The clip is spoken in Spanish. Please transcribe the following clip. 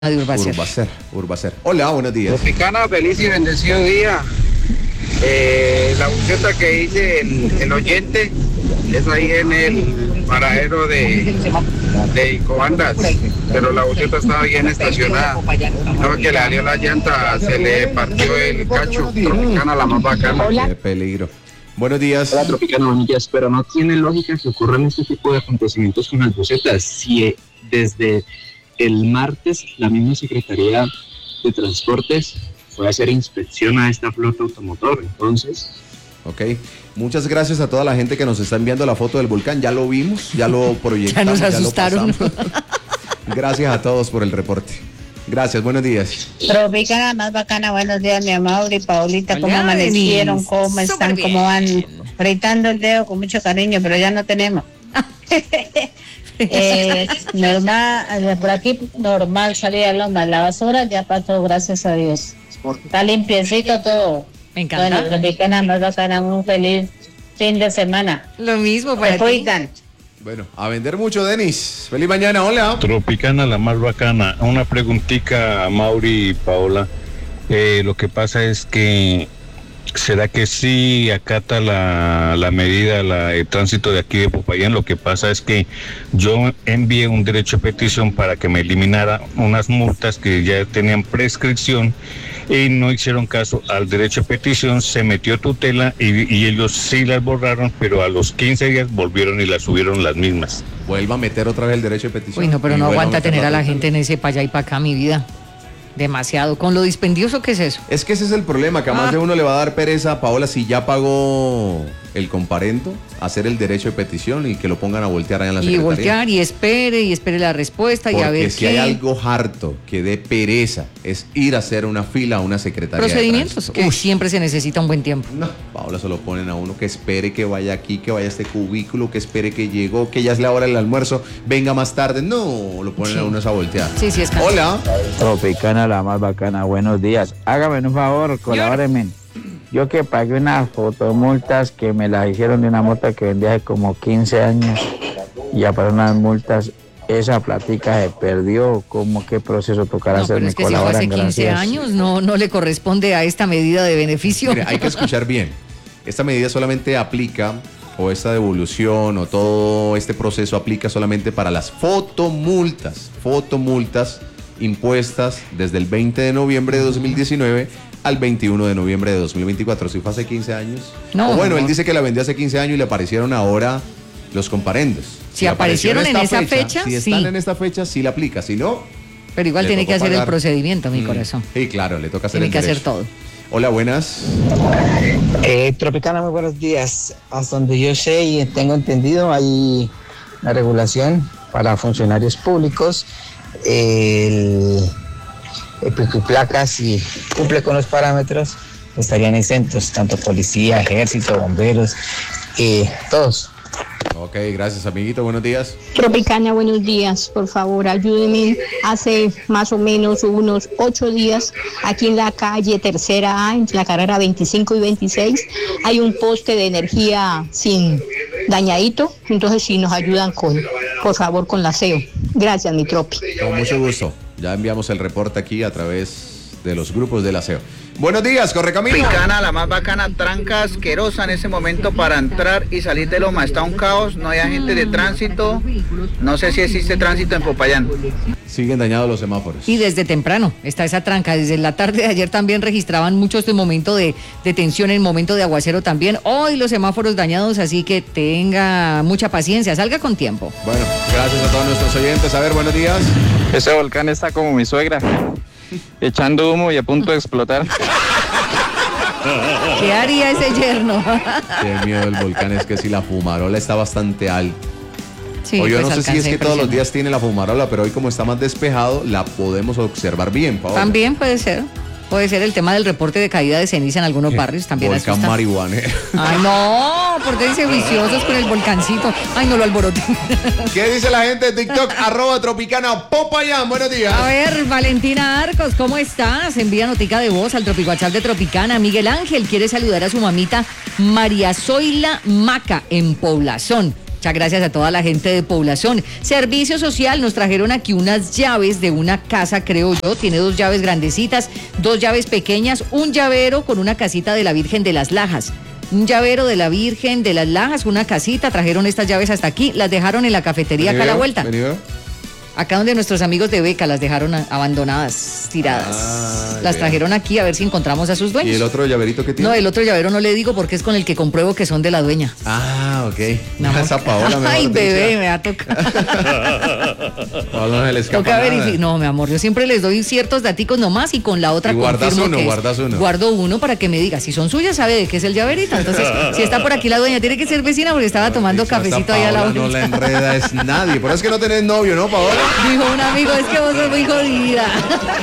de Urbacer. Urbacer. Hola, buenos días. Tropicana, feliz y bendecido día. La buceta que dice el oyente es ahí en el paradero de Icobandas, pero la buceta estaba bien estacionada. No, que le salió la llanta, se le partió el cacho. Tropicana, la más bacana. Qué peligro. Buenos días. Hola, Tropicana, buenos días, pero no tiene lógica que ocurran este tipo de acontecimientos con las bucetas. Si desde el martes la misma Secretaría de Transportes fue a hacer inspección a esta flota automotor, entonces... Ok, muchas gracias a toda la gente que nos está enviando la foto del volcán, ya lo vimos, ya lo proyectamos. Ya nos asustaron. Ya lo pasamos. Gracias a todos por el reporte. Gracias, buenos días. Tropicana más bacana, buenos días, mi amor y Paulita, ¿cómo Hola, amanecieron? Denise. ¿Cómo están? Súper ¿Cómo van? bien. Fritando el dedo con mucho cariño, pero ya no tenemos. Normal, por aquí normal salir a la basura, ya pasó, gracias a Dios. Está limpiecito todo. Me encanta. Bueno, Tropicana más bacana, un feliz fin de semana. Lo mismo para Se ti. cuidan. Bueno, a vender mucho, Denis. Feliz mañana, hola. Tropicana, la más bacana. Una preguntita a Mauri y Paola. Lo que pasa es que, ¿será que sí acata la medida, el tránsito de aquí de Popayán? Lo que pasa es que yo envié un derecho de petición para que me eliminara unas multas que ya tenían prescripción y no hicieron caso al derecho de petición, se metió tutela y ellos sí las borraron, pero a los 15 días volvieron y las subieron las mismas. Vuelva a meter otra vez el derecho de petición. Uy, no, pero Y no vuelva aguanta meter tener a la tutela. gente en ese para allá y para acá, mi vida. Demasiado. Con lo dispendioso que es eso. Es que ese es el problema, que a más de uno le va a dar pereza, Paola, si ya pagó el comparendo, hacer el derecho de petición y que lo pongan a voltear allá en la Y secretaría. voltear y espere la respuesta y Porque a ver si qué hay algo harto que dé pereza, es ir a hacer una fila a una secretaría de procedimientos, tránsito. que Uy, siempre se necesita un buen tiempo. no, Paola, se lo ponen a uno que espere que vaya aquí, que vaya a este cubículo, que espere que llegó, que ya es la hora del almuerzo, venga más tarde. No, lo ponen Sí. a uno a voltear. Sí, es cansado. Hola. Tropicana, la más bacana, buenos días. Hágame un favor, colabóreme. Yo que pagué unas fotomultas que me las hicieron de una moto que vendí hace como 15 años y ya para unas multas, esa platica se perdió. ¿Cómo qué proceso tocará No, hacer? pero Me es que si fue hace colaboran, 15 gracias. años, no le corresponde a esta medida de beneficio. Mire, hay que escuchar bien. Esta medida solamente aplica, o esta devolución, o todo este proceso aplica solamente para las fotomultas impuestas desde el 20 de noviembre de 2019 al 21 de noviembre de 2024. Si fue hace 15 años. No, O bueno, no. él dice que la vendió hace 15 años y le aparecieron ahora los comparendos. Si aparecieron en esa fecha, si están sí. en esta fecha, sí la aplica. Si no, Pero igual le tiene que tocó hacer el pagar. procedimiento, mi corazón. Sí, claro, le toca hacer Tiene el que hacer derecho. todo. Hola, buenas. Tropicana, muy buenos días. Hasta donde yo sé y tengo entendido, hay una regulación para funcionarios públicos. El pico y placa, si cumple con los parámetros, estarían exentos, tanto policía, ejército, bomberos, todos. Ok, gracias, amiguito. Buenos días. Tropicana, buenos días, por favor, ayúdenme. Hace más o menos unos 8 días, aquí en la calle Tercera A, en la carrera 25 y 26, hay un poste de energía sin dañadito, entonces si nos ayudan por favor, con la aseo. Gracias, mi tropi. Con mucho gusto. Ya enviamos el reporte aquí a través de los grupos del aseo. Buenos días, Correcamino. Tropicana, la más bacana, tranca asquerosa en ese momento para entrar y salir de Loma. Está un caos, no hay agentes de tránsito. No sé si existe tránsito en Popayán. Siguen dañados los semáforos. Y desde temprano está esa tranca. Desde la tarde de ayer también registraban muchos de momento de tensión, en momento de aguacero también. Hoy los semáforos dañados, así que tenga mucha paciencia, salga con tiempo. Bueno, gracias a todos nuestros oyentes. A ver, buenos días. Ese volcán está como mi suegra, echando humo y a punto de explotar. ¿Qué haría ese yerno? Qué miedo del volcán, es que si la fumarola está bastante alta. Sí, O yo pues no sé si es alcanza que a todos los impresionar. días tiene la fumarola, pero hoy como está más despejado, la podemos observar bien, Paola. También puede ser. Puede ser el tema del reporte de caída de ceniza en algunos barrios, también Volcán asusta. marihuanero. Ay, no, porque dice viciosos con el volcancito. Ay, no lo alborote. ¿Qué dice la gente de TikTok? @Tropicana Popayán. Buenos días. A ver, Valentina Arcos, ¿cómo estás? Envía notica de voz al TropiWhatsApp de Tropicana. Miguel Ángel quiere saludar a su mamita María Zoila Maca en Poblazón. Muchas gracias a toda la gente de población. Servicio social, nos trajeron aquí unas llaves de una casa, creo yo. Tiene 2 llaves grandecitas, 2 llaves pequeñas, un llavero con una casita de la Virgen de las Lajas. Un llavero de la Virgen de las Lajas, una casita. Trajeron estas llaves hasta aquí, las dejaron en la cafetería acá a la vuelta. Acá donde nuestros amigos de Beca las dejaron abandonadas, tiradas. Las trajeron aquí a ver si encontramos a sus dueños. ¿Y el otro llaverito que tiene? No, el otro llavero no le digo porque es con el que compruebo que son de la dueña. Ah, ok. Esa Paola, ay, bebé, me va a tocar. Paola no se le escapa Toca nada. no, mi amor, yo siempre les doy ciertos daticos nomás y con la otra confirmo que guardas uno. Guardo uno para que me diga, si son suyas, sabe de qué es el llaverito. Entonces, si está por aquí la dueña, tiene que ser vecina porque estaba tomando cafecito ahí a la vuelta. No la enreda es nadie. Por eso es que no tenés novio, ¿no, Paola? Dijo un amigo, es que vos sos muy jodida.